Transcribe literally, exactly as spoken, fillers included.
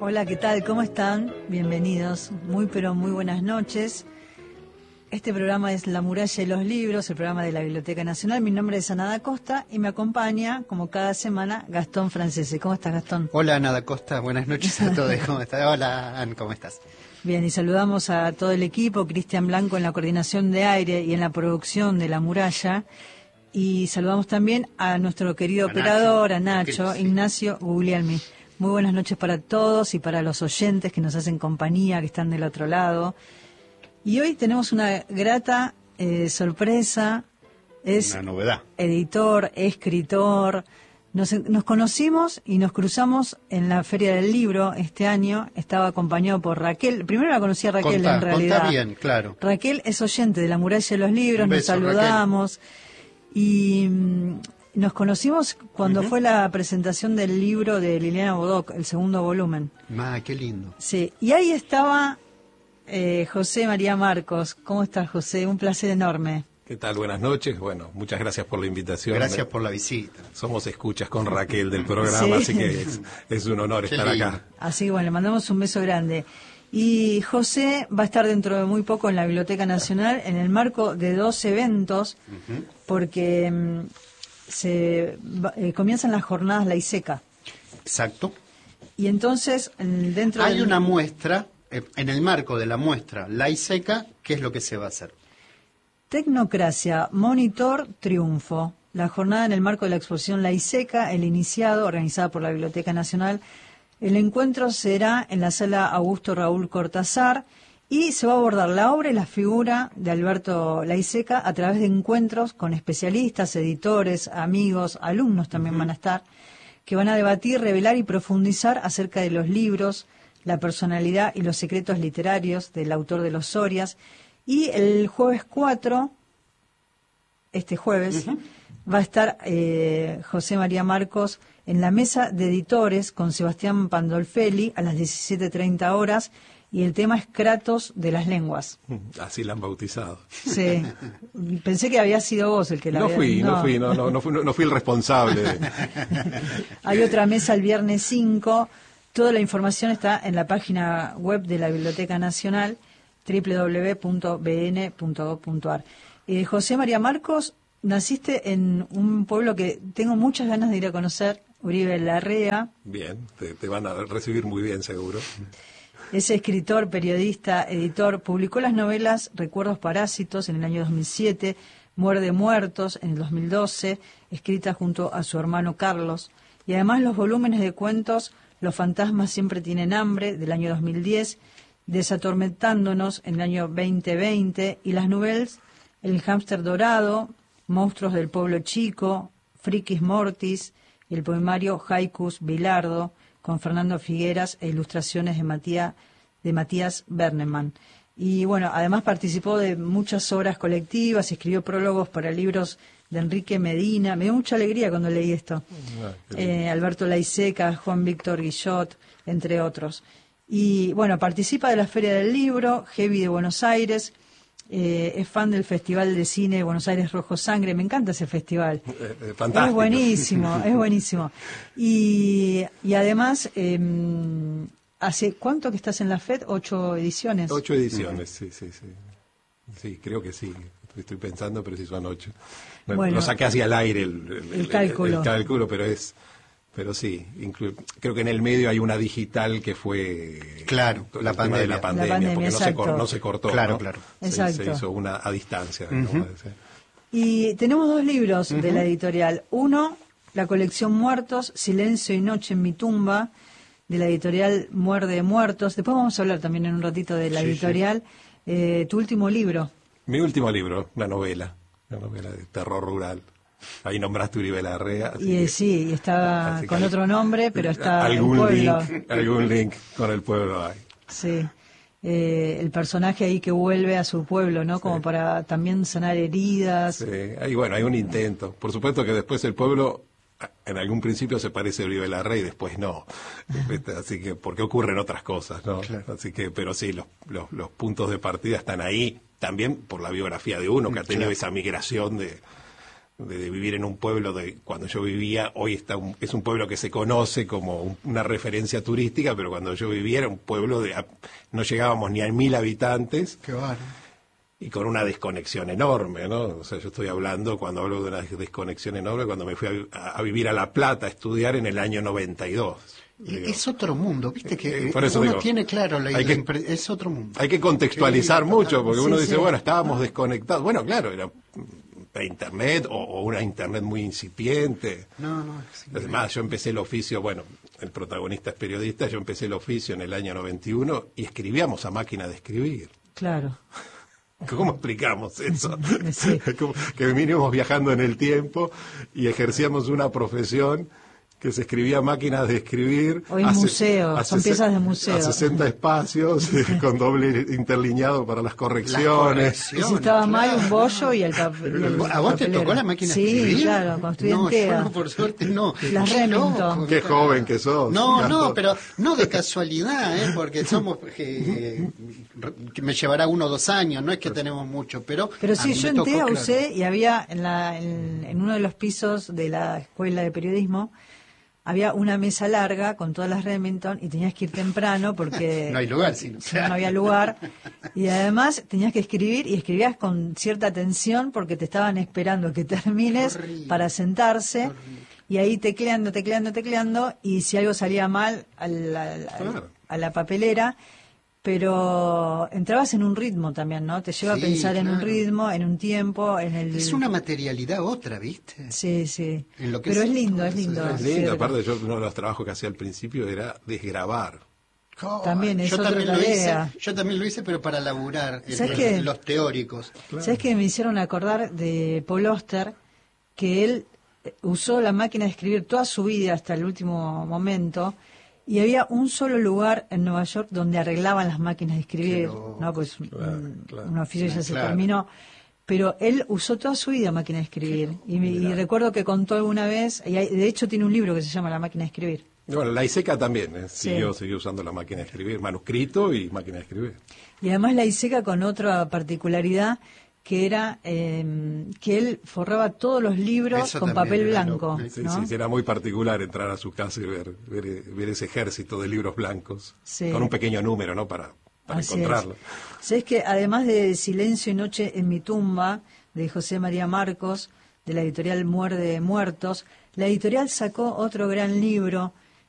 Hola, ¿qué tal? ¿Cómo están? Bienvenidos. Muy, pero muy buenas noches. Este programa es La Muralla y los Libros, el programa de la Biblioteca Nacional. Mi nombre es Ana da Costa y me acompaña, como cada semana, Gastón Francese. ¿Cómo estás, Gastón? Hola, Ana da Costa. Buenas noches a todos. ¿Cómo estás? Hola, Ana, ¿cómo estás? Bien, y saludamos a todo el equipo, Cristian Blanco en la coordinación de aire y en la producción de La Muralla. Y saludamos también a nuestro querido a operador, Nacho, a Nacho, sí. Ignacio Guglielmi. Muy buenas noches para todos y para los oyentes que nos hacen compañía, que están del otro lado. Y hoy tenemos una grata eh, sorpresa. Es una novedad. Editor, escritor. Nos, nos conocimos y nos cruzamos en la Feria del Libro este año. Estaba acompañado por Raquel. Primero la conocí a Raquel, Contá, en realidad. Contá bien, claro. Raquel es oyente de La Muralla de los Libros. Un beso, nos saludamos. Raquel. Y mm, nos conocimos cuando uh-huh. fue la presentación del libro de Liliana Bodoc, el segundo volumen. Ah, qué lindo. Sí, y ahí estaba eh, José María Marcos. ¿Cómo estás, José? Un placer enorme. ¿Qué tal? Buenas noches. Bueno, muchas gracias por la invitación. Gracias por la visita. Somos escuchas con Raquel del programa, sí. Así que es, es un honor qué estar lindo. acá. Así que bueno, le mandamos un beso grande. Y José va a estar dentro de muy poco en la Biblioteca Nacional en el marco de dos eventos, uh-huh. porque um, se eh, comienzan las jornadas Laiseca. Exacto. Y entonces, dentro Hay del... una muestra, eh, en el marco de la muestra Laiseca, ¿qué es lo que se va a hacer? Tecnocracia, Monitor, Triunfo. La jornada en el marco de la exposición Laiseca, el iniciado, organizada por la Biblioteca Nacional. El encuentro será en la sala Augusto Raúl Cortázar y se va a abordar la obra y la figura de Alberto Laiseca a través de encuentros con especialistas, editores, amigos, alumnos también uh-huh. van a estar, que van a debatir, revelar y profundizar acerca de los libros, la personalidad y los secretos literarios del autor de los Sorias. Y el jueves cuatro, este jueves, uh-huh. va a estar eh, José María Marcos en la mesa de editores con Sebastián Pandolfelli a las diecisiete treinta horas y el tema es Kratos de las lenguas. Así la han bautizado. Sí, pensé que había sido vos el que la no había... Fui, no. no fui, no, no, no fui, no fui el responsable. Hay otra mesa el viernes cinco, toda la información está en la página web de la Biblioteca Nacional, doble u doble u doble u punto b n punto gov punto a r. Eh, José María Marcos, naciste en un pueblo que tengo muchas ganas de ir a conocer, Uribe Larrea. Bien, te, te van a recibir muy bien seguro. Es escritor, periodista, editor, publicó las novelas Recuerdos Parásitos en el año dos mil siete, Muerde Muertos en el dos mil doce, escrita junto a su hermano Carlos, y además los volúmenes de cuentos Los fantasmas siempre tienen hambre del año dos mil diez, Desatormentándonos en el año veinte veinte, y las novelas El hámster dorado, Monstruos del pueblo chico, Frikis Mortis, y el poemario Haikus Bilardo, con Fernando Figueras e ilustraciones de Matías, de Matías Bernemann. Y bueno, además participó de muchas obras colectivas, escribió prólogos para libros de Enrique Medina. Me dio mucha alegría cuando leí esto. Ah, eh, Alberto Laiseca, Juan Víctor Guillot, entre otros. Y bueno, participa de la Feria del Libro, Heavy de Buenos Aires. Eh, es fan del Festival de Cine de Buenos Aires Rojo Sangre, me encanta ese festival. Eh, eh, fantástico. Es buenísimo, es buenísimo. Y, y además, eh, ¿hace cuánto que estás en la F E D? ¿Ocho ediciones? Ocho ediciones, sí, sí, sí. Sí, creo que sí. Estoy pensando, pero sí son ocho. Bueno, lo saqué hacia el aire el, el, el cálculo. El, el cálculo, pero es... Pero sí, inclu- creo que en el medio hay una digital que fue claro la pandemia, de la pandemia, la pandemia porque no se, cor- no se cortó, claro, ¿no? claro. Se, exacto. se hizo una a distancia. Uh-huh. Y tenemos dos libros uh-huh. de la editorial. Uno, la colección Muertos, Silencio y Noche en mi tumba, de la editorial Muerde Muertos. Después vamos a hablar también en un ratito de la sí, editorial. Sí. Eh, tu último libro. Mi último libro, una novela, una novela de terror rural. Ahí nombraste Uribe Larrea. Y que, sí, está con hay, otro nombre, pero está algún el pueblo. Link, algún link con el pueblo hay. Sí, eh, el personaje ahí que vuelve a su pueblo, ¿no? Como sí. para también sanar heridas. Sí, y bueno, hay un intento. Por supuesto que después el pueblo, en algún principio se parece a Uribe Larrea y después no. Así que, porque ocurren otras cosas, ¿no? Claro. Así que, pero sí, los, los, los puntos de partida están ahí, también por la biografía de uno, que ha tenido claro. esa migración de... de, de vivir en un pueblo de cuando yo vivía, hoy está un, es un pueblo que se conoce como un, una referencia turística, pero cuando yo vivía era un pueblo de, no llegábamos ni a mil habitantes. Qué bárbaro. Y con una desconexión enorme, ¿no? O sea, yo estoy hablando, cuando hablo de una desconexión enorme, cuando me fui a, a vivir a La Plata a estudiar en el año noventa y dos. Digo, es otro mundo, viste que eh, por eso uno digo, tiene claro la, hay la que, es otro mundo. Hay que contextualizar sí, mucho, porque sí, uno sí. dice, bueno, estábamos desconectados. Bueno, claro, era internet o, o una internet muy incipiente. No, no. Es Además, yo empecé el oficio, bueno, el protagonista es periodista, yo empecé el oficio en el año noventa y uno y escribíamos a máquina de escribir. Claro. ¿Cómo explicamos eso? Sí. Como que vinimos viajando en el tiempo y ejercíamos una profesión que se escribía a máquinas de escribir. Hoy en museo, son piezas de museo. A sesenta espacios, con doble interlineado para las correcciones. Las correcciones, Y si estaba claro. mal, un bollo y el, cap y el ¿A vos te papelero. tocó la máquina de sí, escribir? Sí, claro, cuando estudié No, en TEA. yo no, por suerte no. Las Qué Remington. loco, Qué claro. joven que sos. No, Claro. no, pero no de casualidad, ¿eh? Porque somos, eh, que me llevará uno o dos años, no es que tenemos mucho, pero Pero a sí, mí yo me en tocó, TEA claro. usé y había en, la, en, en uno de los pisos de la escuela de periodismo, había una mesa larga con todas las Remington y tenías que ir temprano porque No hay lugar, sí, no. si no, no había lugar. Y además tenías que escribir y escribías con cierta atención porque te estaban esperando que termines Horrible. para sentarse. Horrible. Y ahí tecleando, tecleando, tecleando, y si algo salía mal a la, a la- Claro. a la papelera, pero entrabas en un ritmo también, ¿no? Te lleva Sí, a pensar en un claro. ritmo, en un tiempo, en el... Es una materialidad otra, ¿viste? Sí, sí. En lo que Pero es- es lindo, es lindo. Es sí, lindo, pero- aparte yo uno de los trabajos que hacía al principio era desgrabar. También es yo otra también lo hice, tarea. yo también lo hice, pero para laburar en, ¿Sabes en qué? los teóricos. ¿Sabes qué me hicieron acordar de Paul Auster? Que él eh, usó la máquina de escribir toda su vida hasta el último momento y había un solo lugar en Nueva York donde arreglaban las máquinas de escribir, loco. ¿no? Pues un, Claro, claro. un oficio Sí, ya se claro. terminó. Pero él usó toda su vida máquina de escribir. Y, me- y recuerdo que contó alguna vez, y hay- de hecho tiene un libro que se llama La máquina de escribir. Bueno, la ISECA también eh, Sí. siguió, siguió usando la máquina de escribir, manuscrito y máquina de escribir. Y además la ISECA con otra particularidad que era eh, que él forraba todos los libros Eso con también papel era blanco, loco. Sí, ¿no? sí, era muy particular entrar a su casa y ver, ver, ver ese ejército de libros blancos, Sí. con un pequeño número, ¿no? Para, para Así encontrarlo. es. ¿Sabes que además de Silencio y Noche en mi tumba, de José María Marcos, de la editorial Muerde de Muertos, la editorial sacó otro gran libro